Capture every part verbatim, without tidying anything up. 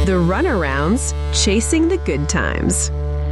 The Runarounds, Chasing the Good Times.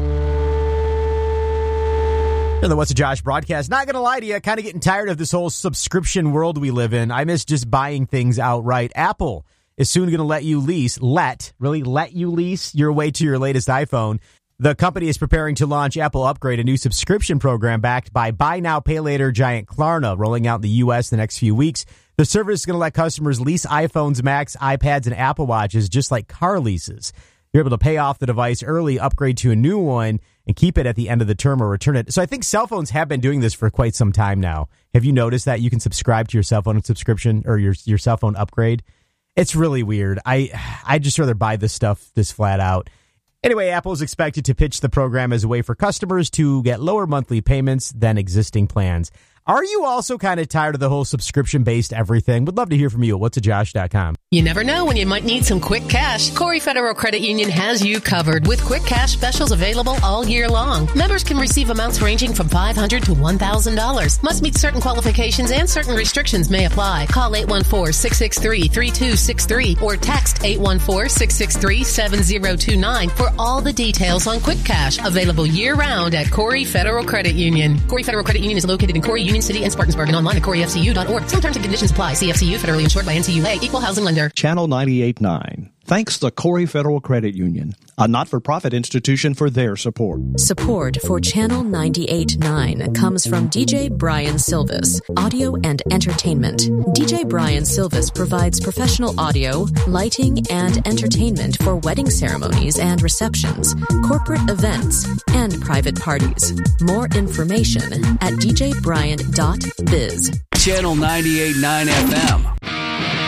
The What's a Josh broadcast. Not going to lie to you, kind of getting tired of this whole subscription world we live in. I miss just buying things outright. Apple is soon going to let you lease, let, really let you lease your way to your latest iPhone. The company is preparing to launch Apple Upgrade, a new subscription program backed by buy now, pay later giant Klarna, rolling out in the U S the next few weeks. The service is going to let customers lease iPhones, Macs, iPads, and Apple Watches just like car leases. You're able to pay off the device early, upgrade to a new one, and keep it at the end of the term or return it. So I think cell phones have been doing this for quite some time now. Have you noticed that you can subscribe to your cell phone subscription or your your cell phone upgrade? It's really weird. I I'd just rather buy this stuff this flat out. Anyway, Apple is expected to pitch the program as a way for customers to get lower monthly payments than existing plans. Are you also kind of tired of the whole subscription-based everything? Would love to hear from you at what's a josh dot com. You never know when you might need some quick cash. Corey Federal Credit Union has you covered with quick cash specials available all year long. Members can receive amounts ranging from five hundred dollars to one thousand dollars. Must meet certain qualifications and certain restrictions may apply. Call eight one four, six six three, three two six three or text eight one four, six six three, seven zero two nine for all the details on quick cash. Available year-round at Corey Federal Credit Union. Corey Federal Credit Union is located in Corey, Union City, and Spartansburg, and online at corey f c u dot org. Some terms and conditions apply. C F C U, federally insured by N C U A, equal housing lender. Channel ninety-eight point nine. Thanks to Corey Federal Credit Union, a not-for-profit institution, for their support. Support for Channel ninety-eight point nine comes from D J Brian Silvis, Audio and Entertainment. D J Brian Silvis provides professional audio, lighting, and entertainment for wedding ceremonies and receptions, corporate events, and private parties. More information at d j bryant dot biz. Channel ninety-eight point nine F M.